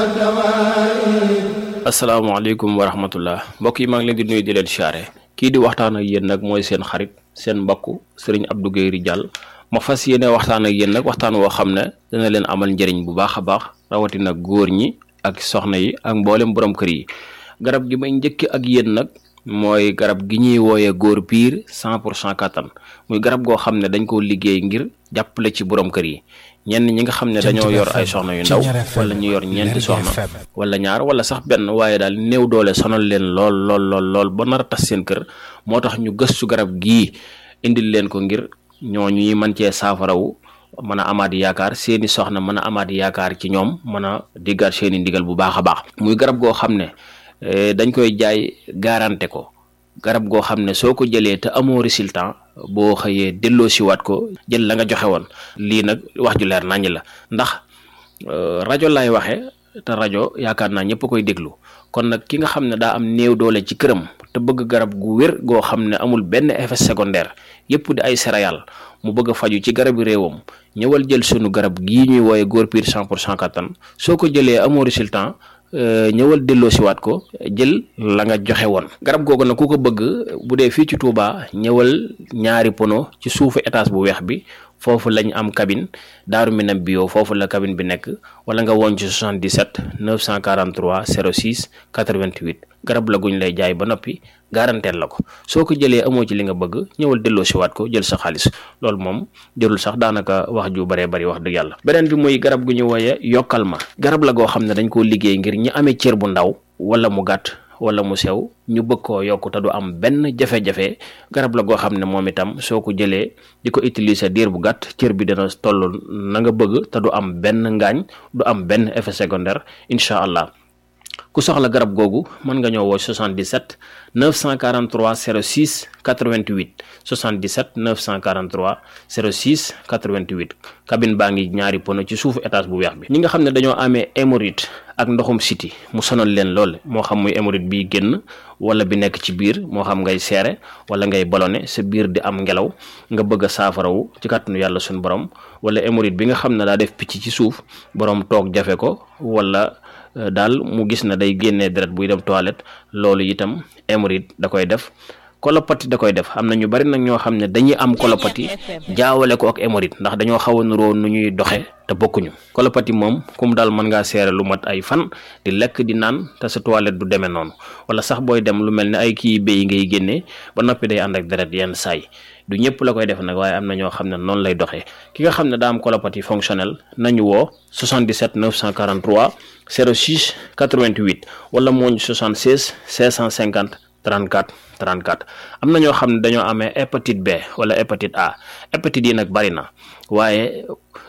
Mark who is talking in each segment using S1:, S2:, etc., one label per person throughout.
S1: asalaamaaleykum wa rahmatullah mbokk yi maa ngi leen di nuyu di leen siyaare kii di waxtaan ak yéen nag mooy seen xarit seen mbokk Serigne Abdou Guèye Ridial ma fas yéene waxtaan ak yéen nag waxtaan woo xam ne dana leen amal njëriñ bu baax a baax rawatina góor ñi ak soxna yi ak mboolem borom kër yi. garab gi may njëkk ak yéen nag mooy garab gi ñuy wooyee góor piir 100% kattan muy garab goo xam ne dañ koo liggéey ngir jàppale ci borom kër yi. ñenn ñi nga xam ne dañoo yor ay soxna yu ndaw wala ñu yor ñeenti soxna wala ñaar wala sax benn waaye daal néew doole sonal leen lool ba nar a tas seen kër moo tax ñu gëstu garab gii indil leen ko ngir ñooñu mën cee saafarawu mën a amaat yaakaar seeni soxna mën a amaat yaakaar ci ñoom mën a diggaat seeni ndigal bu baax a baax. muy garab goo xam ne dañ koy jaay garanté ko garab goo xam ne soo ko jëlee te amoo résultat boo xëyee delloo siwaat ko jël la nga joxe woon. lii nag wax ju leer naññ la ndax rajo laay waxe te rajo yaakaar naa ñëpp koy déglu kon nag ki nga xam ne daa am néew doole ci këram te bëgg garab gu wér goo xam ne amul benn effet secondaire yëpp di ay céréales mu bëgg a faju ci garabi réewam ñëwal jël sunu garab gii ñuy wooye góor piir 100% kattan soo ko jëlee amoo résultat ñëwal delloo siwaat ko jël la nga joxe woon. garab googu nag ku ko bëgg bu dee fii ci Touba ñëwal ñaari pono ci suufu étage bu weex bi foofu lañ am cabine Daaru Minam bio foofu la cabine bi nekk wala nga woon ci 77 943 06 88 garab la guñ lay jaay ba noppi garanteel la ko soo ko jëlee amoo ci li nga bëgg ñëwal delloo siwaat ko jël sa xaalis loolu moom jërul sax daanaka wax ju baree bari wax dëgg yàlla. beneen bi muy garab gu ñu wooye yokkal ma garab la goo xam ne dañ koo liggéey ngir ñi amee cër bu ndaw wala mu gàtt wala mu sew ñu bëgg koo yokk te du am benn jafe-jafe garab la goo xam ne moom itam soo ko jëlee di ko utiliser diir bu gàtt cër bi dina toll na nga bëgg te du am benn ngaañ du am benn effet secondaire incha allah. ku soxla garab googu mën nga ñëw woo 77 943 06 88 77 943 06 88 cabine baa ngi ñaari pono ci suufu étage bu weex bi. ñi nga xam ne dañoo amee hémorroïde ak ndoxum siti mu sonal leen lool moo xam muy hémorroïde bi génn wala bi nekk ci biir moo xam ngay seere wala ngay ballonné sa biir di am ngelaw nga bëgg a saafarawu ci kàttanu yàlla suñu borom wala hémorroïde bi nga xam ne daa def picc ci suuf borom toog jafe ko wala daal mu gis na day génnee deret buy dem toilette loolu itam hémorroïde da koy def. colopathie da koy def am na ñu bari nag ñoo xam ne dañuy am colopathie jaawale ko ak hémorroïde ndax dañoo xaw a nuroo nu ñuy doxe te bokkuñu. colopathie moom kum daal mën ngaa seere lu mat ay fan di lekk di naan te sa toilette du demee noonu wala sax booy dem lu mel ne ay kii béy ngay génnee ba noppi day ànd ak deret yenn saay du ñëpp la koy def nag waaye am na ñoo xam ne noonu lay doxee. ki nga xam ne daa am colopathie fonctionnelle nañu woo 77 943 06 88 wala mooñ 76 650 34 34 am na ñoo xam ne dañoo amee hépatite B wala hépatite A hépatite yi nag bari na waaye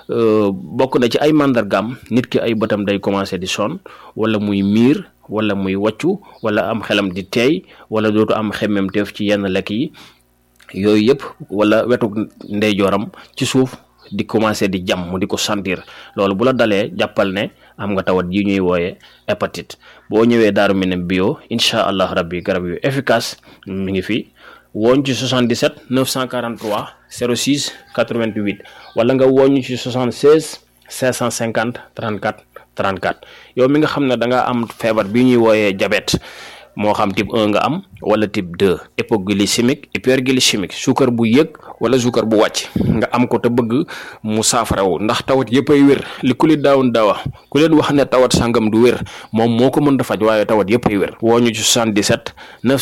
S1: bokk na ci ay màndargaam nit ki ay bëtam day commencé di sonn wala muy miir wala muy wàccu wala am xelam di teey wala dootu am xemmemteef ci yenn lekk yi yooyu yëpp wala wetu ndeyjooram ci suuf di commencé di jam mu di ko sentir loolu bu la dalee jàppal ne am nga tawat yi ñuy wooye hépatite. boo ñëwee Daaru Minam bio incha allah rabbi garab yu efficace mi ngi fi wooñ ci 77 943 06 88 wala nga wooñ ci 76 550 34 34 yow mi nga xam ne da nga am feebar bi ñuy wooyee diabète moo xam type 1 nga am wala type 2 hypoglycémique hyperglycémique suukar bu yëg wala suukar bu wàcc nga am ko te bëgg mu saafarawu ndax tawat yëpp ay wér li ku li daawun daawa ku leen wax ne tawat sangam du wér moom moo ko mën a faj waaye tawat yëpp ay wér. woo ñu ci 77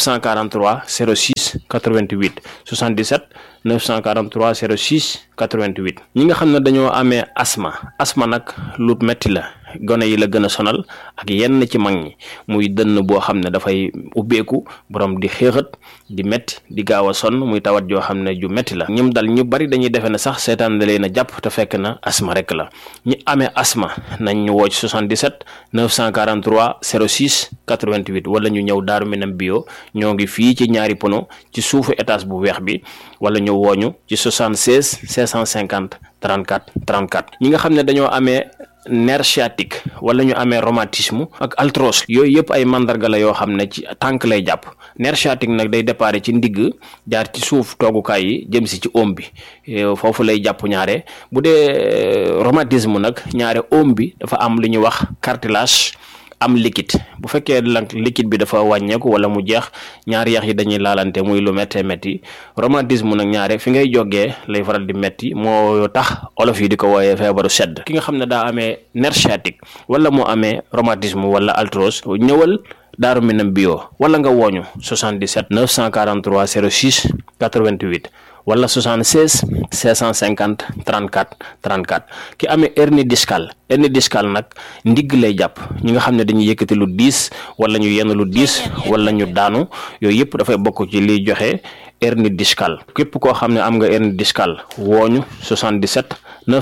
S1: 943 06 88 77 943 06 88 ñi nga xam ne dañoo amee asma nag lu metti la gone yi la gën a sonal ak yenn ci mag ñi muy dënn boo xam ne dafay ubbeeku borom di xéexat di metti di gaaw a sonn muy tawat joo xam ne ju metti la ñim dal ñu bari dañuy defe ne sax seetaan da leen a jàpp te fekk na asma rek la. ñi amee asma nañ ñu woo ci 77 943 06 88 wala ñu ñëw Daaru Minam bio ñoo ngi fii ci ñaari pono ci suufu étage bu weex bi wala ñu wooñu ci 76 550 34 34 ñi nga xam ne dañoo amee nerf sciatique wala ñu amee rhumatisme ak arthrose yooyu yëpp ay mandarga la yoo xam ne ci tànk lay jàpp. nerf sciatique nag day déparé ci ndigg jaar ci suuf toogukaay yi jëm si ci oom bi foofu lay jàpp ñaare. bu dee rhumatisme nag ñaare oom bi dafa am lu ñuy wax cartilage am liquide. bu fekkee nag liquide bi dafa wàññeeku wala mu jeex ñaari yax yi dañuy laalante muy lu méttee métti. rhumatisme nag ñaare fi ngay jógee lay faral di métti moo tax olof yi di ko wooyee feebaru sedd. ki nga xam ne daa amee nerf sciatique wala mu amee rhumatisme wala arthrose ñëwal Daaru Minam bio wala nga wooñu 77 943 06 88 wala 76 650 34 34. ki amee hernie discale nag ndigg lay jàpp. ñi nga xam ne dañuy yëkkati lu diis wala ñu yenn lu diis wala ñu daanu yooyu yëpp dafay bokk ci liy joxe hernie discale. képp koo xam ne am nga hernie discale wooñu 77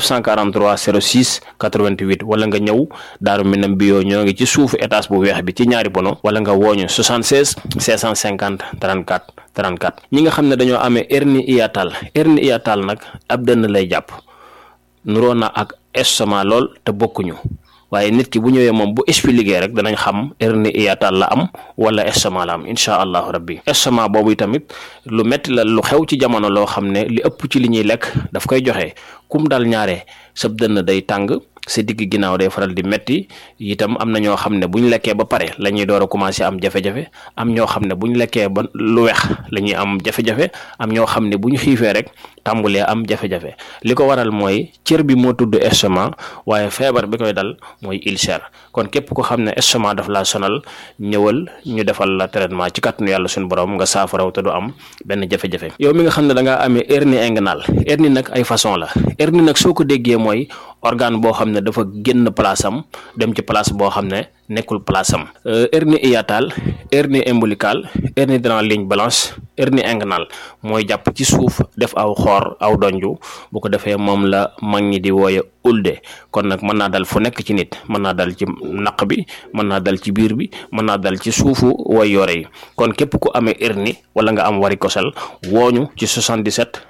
S1: 943 06 88 wala nga ñëw Daaru Minam bio ñoo ngi ci suufu étage bu weex bi ci ñaari pono wala nga wooñu 76 650 34 34. ñi nga xam ne dañoo amee hernie hiatale nag ab dënn lay jàpp nuroo na ak estomac lool te bokkuñu waaye nit ki bu ñëwee moom bu expliqué rek danañ xam hernie hiatale la am wala estomac la am incha allahu rabbi. estomac boobu tamit lu metti la lu xew ci jamono loo xam ne li ëpp ci li ñuy lekk daf koy joxe kum dal ñaare sab dënn day tàng sa digg ginnaaw day faral di metti itam. am na ñoo xam ne bu ñu lekkee ba pare la ñuy door a commencé am jafe-jafe am ñoo xam ne bu ñu lekkee ba lu weex la ñuy am jafe-jafe am ñoo xam ne bu ñu xiifee rek tàmbulee am jafe-jafe. li ko waral mooy cër bi moo tudd estomac waaye feebar bi koy dal mooy ulcère. kon képp ko xam ne estomac daf laa sonal ñëwal ñu defal la traitement ci kàttanu yàlla suñu borom nga saafaraw te du am benn jafe-jafe. yow mi nga xam ne da ngaa amee hernie inguinale. hernie nag ay façon la. hernie nag soo ko déggee mooy organe boo xam ne dafa génn place am dem ci place boo xam ne nekkul place am. hernie hiatale hernie ombilicale hernie dans la ligne blanche hernie inguinale mooy jàpp ci suuf def aw xoor aw donju bu ko defee moom la mag ñi di wooye ulde. kon nag mën naa dal fu nekk ci nit. mën naa dal ci naq bi mën naa dal ci biir bi mën naa dal ci suufu way yore yi. kon képp ku amee hernie wala nga am varicocèle wooñu ci 77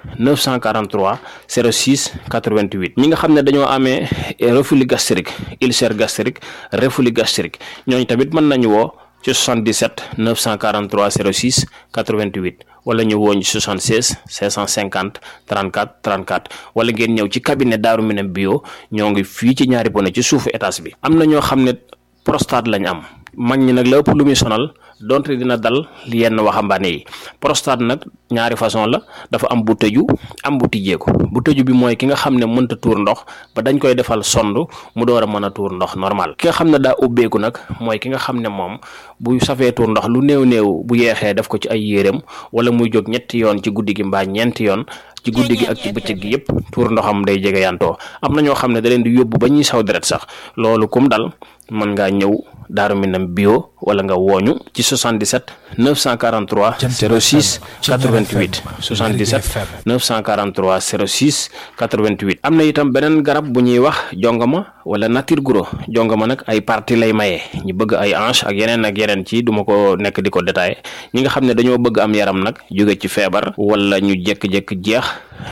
S1: 943 06 88. ñi nga xam ne dañoo amee reflux gastrique ulcère gastrique reflux gastrique ñooñu tamit mën nañu woo ci 77 943 06 88 wala ñu wooñ 76 550 34 34 wala ngeen ñëw ci cabinet Daaru Minam bio ñoo ngi fii ci ñaari pone ci suufu étage bi. am na ñoo xam ne prostate lañ am. mag ñi nag la ëpp lu muy sonal donte dina dal yenn waxambaane yi. prostate nag ñaari façon la dafa am bu tëju am bu tijjeeku. bu tëju bi mooy ki nga xam ne mënta tuur ndox ba dañ koy defal sond mu door a mën a tuur ndox normal. ki nga xam ne daa ubbeeku nag mooy ki nga xam ne moom bu safee tuur ndox lu néew bu yeexee def ko ci ay yéreem wala muy jóg ñetti yoon ci guddi gi mbaa ñeenti yoon ci guddi gi ak ci bëccëg gi yëpp tuur ndoxam day jege yantoo. am na ñoo xam ne da leen di yóbbu ba ñuy saw deret sax. loolu kum dal mën ngaa ñëw Daaru Minam bio wala nga wooñu ci 77 943 06 88 77 943 06 88. am na itam beneen garab bu ñuy wax jongama wala nature guro. jongama nag ay partie lay maye ñi bëgg ay hanche ak yeneen ci duma ko nekk di ko détaillé. ñi nga xam ne dañoo bëgg am yaram nag jóge ci feebar wala ñu jékki-jékki jeex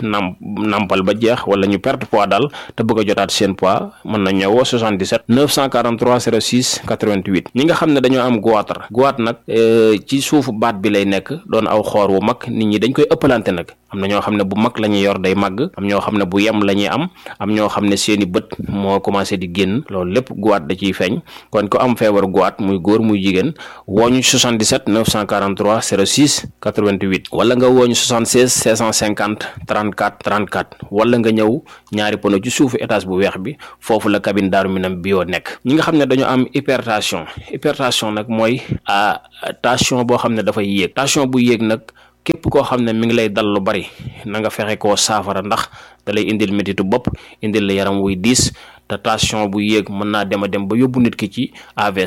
S1: nampal ba jeex wala ñu perte poids daal te bëgg a jotaat seen poids mën na ñëwoo 77 943 06 88. ñi nga xam ne dañoo am goitre nag ci suufu baat bi lay nekk doon aw xoor wu mag nit ñi dañ koy ëppalante nag. am na ñoo xam ne bu mag la ñuy yor day màgg am ñoo xam ne bu yem la ñuy am ñoo xam ne seeni bët moo commencé di génn loolu lépp goitre da ciy feeñ. kon ko am feebaru goitre muy góor muy jigéen wooñu 77 943 06 88 wala nga wooñu 76 650 34 34 wala nga ñëw ñaari pono ci suufu étage bu weex bi foofu la cabine Daaru Minam bio nekk. ñi nga xam ne dañoo am hypertension nag mooy tension boo xam ne dafay yéeg. tension bu yéeg nag képp koo xam ne mi ngi lay dal lu bari na nga fexe koo saafara ndax da lay indil métitu bopp indil la yaram wuy diis te tension bu yéeg mën naa dem ba yóbbu nit ki ci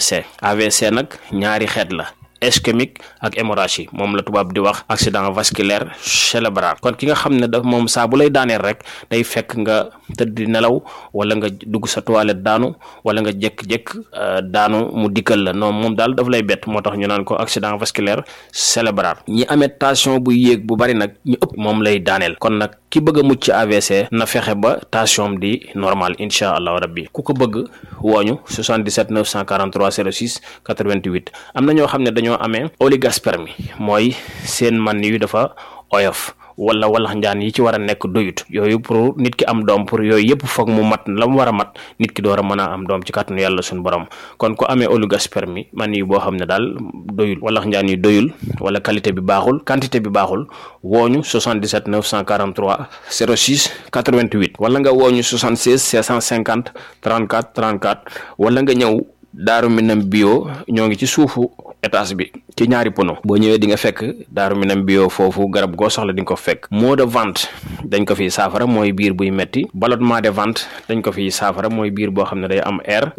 S1: AVC nag ñaari xeet la. ischémique ak hémorragie moom la tubaab di wax accident vasculaire cérébral. kon ki nga xam ne daf moom saa bu lay daaneel rek day fekk nga tëdd di nelaw wala nga dugg sa toilette daanu wala nga jékk-jékk daanu mu dikkal la non moom daal daf lay bett moo tax ñu naan ko accident vasculaire cérébral. ñi amee tension bu yéeg bu bari nag ñu ëpp moom lay daaneel. kon nag ki bëgg a mucc ci AVC na fexe ba tension di normal incha allahu rabbi ku ko bëgg wooñu 77 943 06 88. am na ñoo xam ne dañoo amee oligospermie mooy seen man yu dafa oyof wala walax njaan yi ci war a nekk doyut yooyu pour nit ki am doom pour yooyu yëpp foog mu mat la mu war a mat nit ki door a mën a am doom ci kàttanu yàlla suñu borom kon ku amee oligospermie man yi boo xam ne daal doyul walax njaan yi doyul wala qualité bi baaxul quantité bi baaxul wooñu 77 943 06 88 wala nga wooñu 76 650 34 34 wala nga ñëw Daaru Minam bio ñoo ngi ci suufu étage bi ci ñaari pono boo ñëwee di nga fekk Daaru Minam bio foofu garab goo soxla di nga ko fekk. maux de ventre dañ ko fiy saafara mooy biir buy metti ballonnement de ventre dañ ko fiy saafara mooy biir boo xam ne day am air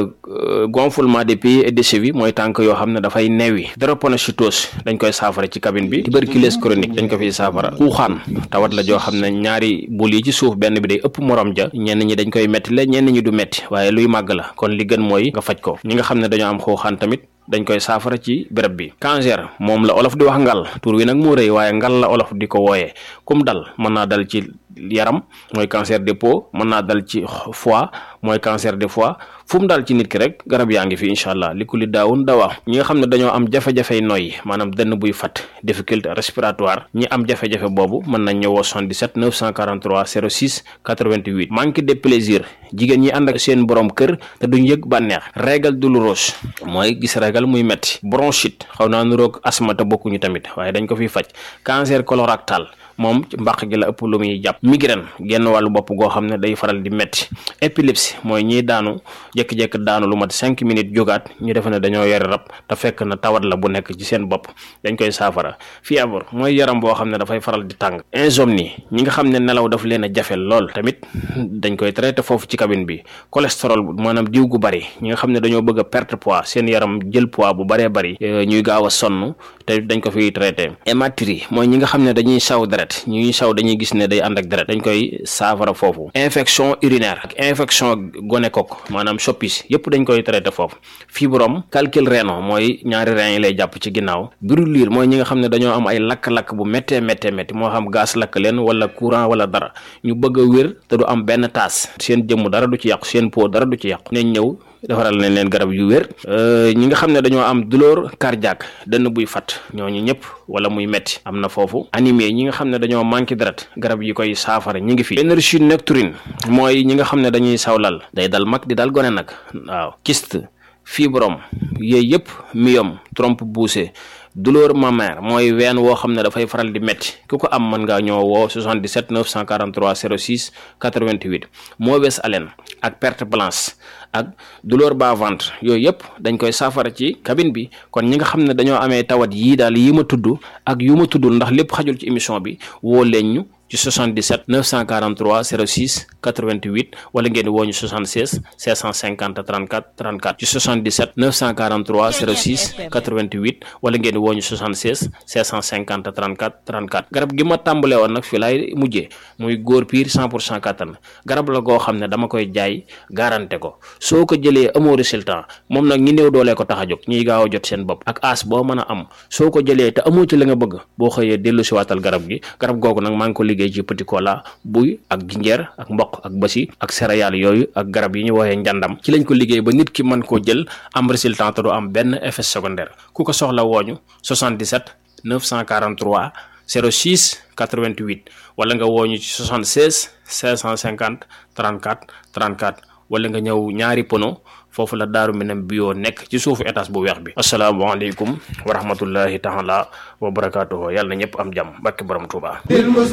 S1: gonflement des pieds et des chevilles mooy tànk yoo xam ne dafay newi drépanocytose dañ koy saafara ci cabine bi tuberculose chronique dañ ko fiy saafara xuuxaan tawat la joo xam ne ñaari bul yi ci suuf benn bi day ëpp morom ja ñenn ñi dañ koy metti la ñenn ñi du metti waaye luy màgg la kon li gën mooy nga faj ko ñi nga xam ne dañoo am xuuxaan tamit dañ koy saafara ci béréb bi. cancer moom la olof di wax ngal tur wi nag moo rëy waaye ngal la olof di ko wooyee kum dal mën naa dal ci yaram mooy cancer de peau mën naa dal ci foie mooy cancer de foie fu mu dal ci nit ki rek garab yaa ngi fi incha allah li ku li daawun dawaa ñi nga xam ne dañoo am jafe-jafey noyyi maanaam dënn buy fat difficulté respiratoire ñi am jafe-jafe boobu mën nañ ñëwoo 77 943 06 88 manque de plaisir jigéen ñi ànd ak seen borom kër te duñ yëg bànneex règle douloureuse mooy gis règle muy metti bronchite xaw naa nuroog asthme te bokkuñu tamit waaye dañ ko fiy faj cancer colorectal moom ci mbàq gi la ëpp lu muy jàpp migraine genn wàllu bopp goo xam ne day faral di metti épilepsie mooy ñiy daanu jékki-jékki daanu lu mat 5 minutes jógaat ñu defe ne dañoo yore rab te fekk na tawat la bu nekk ci seen bopp dañ koy saafara fièvre mooy yaram boo xam ne dafay faral di tàng insomnie ñi nga xam ne nelaw daf leen a jafe lool tamit dañ koy traité foofu ci cabine bi cholestérol maanaam diw gu bari ñi nga xam ne dañoo bëgg a perte poids seen yaram jël poids bu baree bari ñuy gaaw a sonn te dañ ko fiy traité hématurie mooy ñi nga xam ne dañuy saw deret ñuy saw dañuy gis ne day ànd ak deret dañ koy saafara foofu infection urinaire ak infection gonocoque maanaam soppis yëpp dañ koy traité foofu fibrome calcul rénal mooy ñaari rein yi lay jàpp ci ginnaaw brûlure mooy ñi nga xam ne dañoo am ay lakk-lakk bu méttee métti moo xam gaz lakk leen wala courant wala dara ñu bëgg a wér te du am benn taas seen jëmm dara du ci yàqu seen peau dara du ci yàqu nañ ñëw defaral nañ leen garab yu wér ñi nga xam ne dañoo am douleur cardiaque dënn buy fat ñooñu ñëpp wala muy metti am na foofu anémie ñi nga xam ne dañoo manqué deret garab yi koy saafara ñi ngi fi énergie nocturne mooy ñi nga xam ne dañuy sawlal day dal mag di dal gone nag waaw kyste fibrome yooyu yëpp myome trompe poussée douleur mammaire mooy ween woo xam ne dafay faral di métti ku ko am mën ngaa ñoo woo 77 943 06 88 mauvaise haleine ak perte blanche ak douleur bas ventre yooyu yëpp dañ koy saafara ci cabine bi kon ñi nga xam ne dañoo amee tawat yii daal yi ma tudd ak yu ma tuddul ndax lépp xajul ci émission bi woo leen ñu ci 77 943 06 88 wala ngeen woo ñu 76 650 34 34 ci 77 943 06 88 wala ngeen woo ñu 76 650 34 34 garab gi ma tàmbalee woon nag fii laay mujjee muy góor piir 100% kattan garab la goo xam ne dama koy jaay garanté ko soo ko jëlee amoo résultat moom nag ñi néew doolee ko tax a jóg ñiy gaaw a jot seen bopp ak as boo mën a am soo ko jëlee te amoo ci la nga bëgg boo xëyee dellu si waatal garab gi garab googu nag maa ngi ko liggéey ci petit cola buy ak jinjeer ak mboq ak basi ak céréales yooyu ak garab yi ñu woowee njàndam ci lañ ko liggéey ba nit ki mën koo jël am résultat te du am benn effet secondaire ku ko soxla wooñu 77 943 06 88 wala nga wooñu ci 76 550 34 34 wala nga ñëw ñaari pono foofu la Daaru Minam bio nekk ci suufu étage bu weex bi. asalaamaaleykum wa rahmatullahi taala wa barakaatuhu yàlla na ñëpp am jàmm barke borom Tuuba.